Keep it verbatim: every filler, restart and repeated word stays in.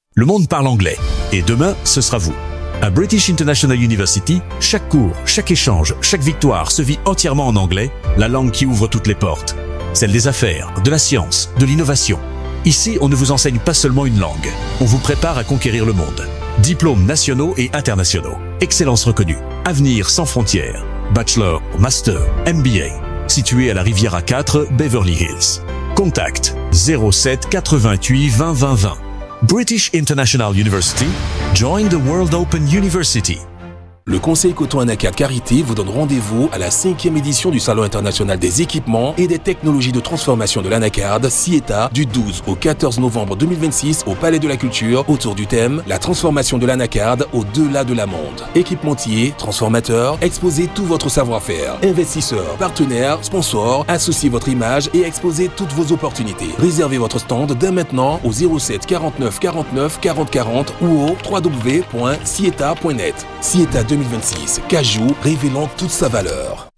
Le monde parle anglais et demain, ce sera vous. À British International University, chaque cours, chaque échange, chaque victoire se vit entièrement en anglais, la langue qui ouvre toutes les portes. Celle des affaires, de la science, de l'innovation. Ici, on ne vous enseigne pas seulement une langue, on vous prépare à conquérir le monde. Diplômes nationaux et internationaux, excellence reconnue, avenir sans frontières, bachelor, master, M B A. Situé à la Riviera quatre, Beverly Hills. Contact zéro sept quatre-vingt-huit vingt vingt vingt. British International University, join the World Open University. Le Conseil Coton Anacarde Carité vous donne rendez-vous à la cinquième édition du Salon international des équipements et des technologies de transformation de l'anacarde, SIETA, du douze au quatorze novembre deux mille vingt-six au Palais de la Culture, autour du thème « La transformation de l'anacarde au-delà de l'amande ». Équipementiers, transformateurs, exposez tout votre savoir-faire. Investisseurs, partenaires, sponsors, associez votre image et exposez toutes vos opportunités. Réservez votre stand dès maintenant au zéro sept quarante-neuf quarante-neuf quarante quarante ou au w w w point sieta point net. SIETA deux mille vingt-six, Cajou, révélant toute sa valeur.